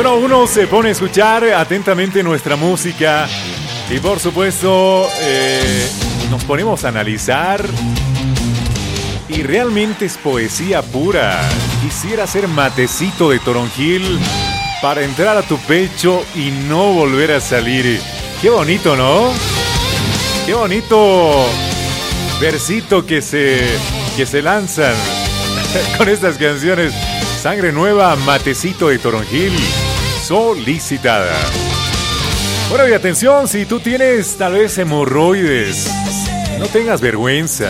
Bueno, uno se pone a escuchar atentamente nuestra música y por supuesto nos ponemos a analizar y realmente es poesía pura. Quisiera ser matecito de toronjil para entrar a tu pecho y no volver a salir. Qué bonito, ¿no? Qué bonito versito que se lanzan con estas canciones. Sangre nueva, matecito de toronjil, solicitada. Bueno, y atención, si tú tienes tal vez hemorroides, no tengas vergüenza.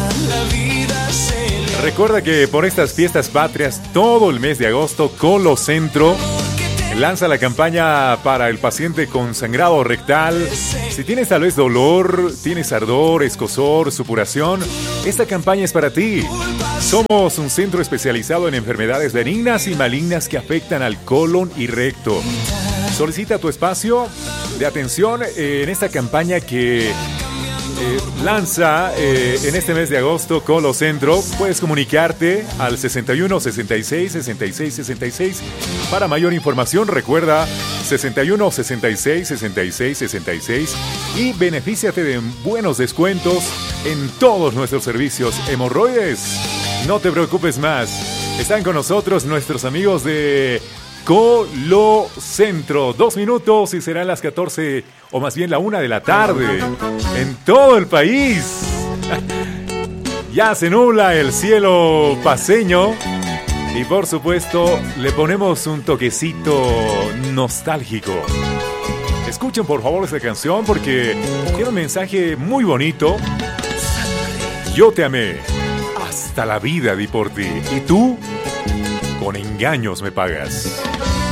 Recuerda que por estas fiestas patrias, todo el mes de agosto, Colocentro lanza la campaña para el paciente con sangrado rectal. Si tienes tal vez dolor, tienes ardor, escozor, supuración, esta campaña es para ti. Somos un centro especializado en enfermedades benignas y malignas que afectan al colon y recto. Solicita tu espacio de atención en esta campaña que lanza en este mes de agosto Colocentro. Puedes comunicarte al 61 66 66 66 para mayor información. Recuerda 61 66 66 66 y benefíciate de buenos descuentos en todos nuestros servicios. Hemorroides, no te preocupes más. Están con nosotros nuestros amigos de Colocentro. 2 minutos y serán las 14 o más bien la 1 de la tarde en todo el país. Ya se nubla el cielo paceño y por supuesto le ponemos un toquecito nostálgico. Escuchen por favor esta canción porque tiene un mensaje muy bonito. Yo te amé, hasta la vida di por ti y tú con engaños me pagas.